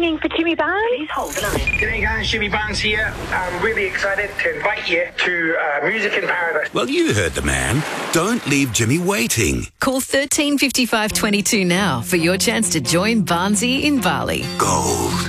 ringing for Jimmy Barnes. Please hold the line. G'day guys, Jimmy Barnes here. I'm really excited to invite you to Music in Paradise. Well, you heard the man. Don't leave Jimmy waiting. Call 135522 now for your chance to join Barnesy in Bali. Gold.